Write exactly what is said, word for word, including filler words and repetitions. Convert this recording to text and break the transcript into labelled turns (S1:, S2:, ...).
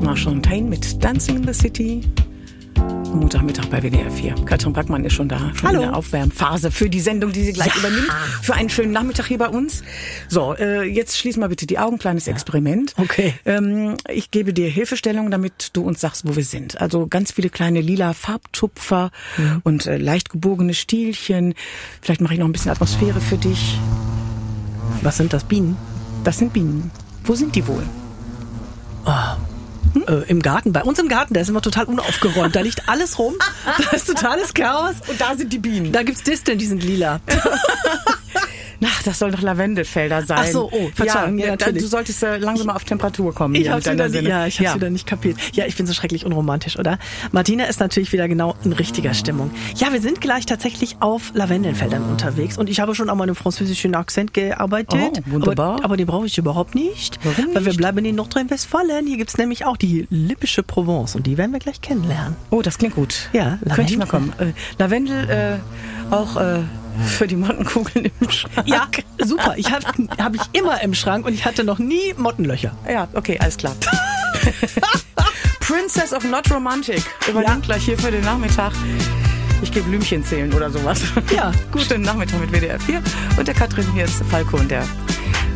S1: Marshall und Tain mit Dancing in the City. Montagmittag bei W D R vier. Katrin Brackmann ist schon da für
S2: Hallo.
S1: eine Aufwärmphase für die Sendung, die sie gleich
S2: Ja.
S1: übernimmt. Für einen schönen Nachmittag hier bei uns. So, äh, jetzt schließ mal bitte die Augen. Kleines ja. Experiment.
S2: Okay.
S1: Ähm, ich gebe dir Hilfestellung, damit du uns sagst, wo wir sind. Also ganz viele kleine lila Farbtupfer mhm. und äh, leicht gebogene Stielchen. Vielleicht mache ich noch ein bisschen Atmosphäre für dich.
S2: Was sind das, Bienen?
S1: Das sind Bienen. Wo sind die wohl?
S2: Oh. Hm? Äh, Im Garten, bei uns im Garten, da ist immer total unaufgeräumt. Da liegt alles rum, da ist totales Chaos.
S1: Und da sind die Bienen.
S2: Da gibt's Disteln, die sind lila.
S1: Ach, das soll doch Lavendelfelder sein.
S2: Ach so, oh, Verzeihung.
S1: Ja,
S2: ja, natürlich.
S1: Du solltest äh, langsam mal auf Temperatur kommen.
S2: Ich
S1: hier
S2: hab's
S1: mit
S2: wieder,
S1: deiner
S2: nie, ja, ich hab's
S1: ja.
S2: wieder nicht kapiert. Ja, ich bin so schrecklich unromantisch, oder? Martina ist natürlich wieder genau in richtiger Stimmung. Ja, wir sind gleich tatsächlich auf Lavendelfeldern unterwegs und ich habe schon an meinem französischen Akzent gearbeitet.
S1: Oh, wunderbar.
S2: Aber, aber den brauche ich überhaupt nicht.
S1: Warum nicht?
S2: Weil wir bleiben in Nordrhein-Westfalen. Hier gibt's nämlich auch die Lippische Provence und die werden wir gleich kennenlernen.
S1: Oh, das klingt gut.
S2: Ja, Lavendel.
S1: Könnte ich mal kommen. Äh, Lavendel, äh, auch äh, für die Mottenkugeln im Schrank.
S2: Ja, super. Ich habe hab ich immer im Schrank und ich hatte noch nie Mottenlöcher.
S1: Ja, okay, alles klar. Princess of Not Romantic übernimmt ja. gleich hier für den Nachmittag. Ich gehe Blümchen zählen oder sowas.
S2: Ja,
S1: gut. Schönen Nachmittag mit W D R vier und der Katrin. Hier ist Falco und der